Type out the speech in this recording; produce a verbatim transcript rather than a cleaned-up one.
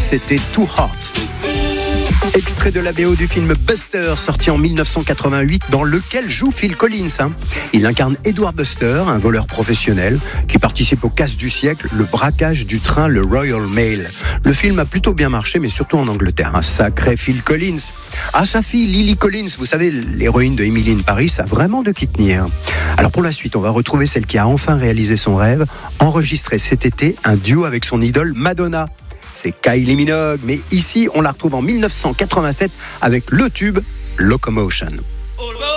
c'était Two Hearts. Extrait de la B O du film Buster, sorti en dix-neuf cent quatre-vingt-huit, dans lequel joue Phil Collins. Hein. Il incarne Edward Buster, un voleur professionnel qui participe au casse du siècle, le braquage du train, le Royal Mail. Le film a plutôt bien marché, mais surtout en Angleterre. Un sacré Phil Collins. Ah, sa fille Lily Collins, vous savez, l'héroïne de Emily in Paris, a vraiment de qui tenir. Alors pour la suite, on va retrouver celle qui a enfin réalisé son rêve, enregistré cet été un duo avec son idole Madonna. C'est Kylie Minogue, mais ici on la retrouve en dix-neuf cent quatre-vingt-sept avec le tube Locomotion.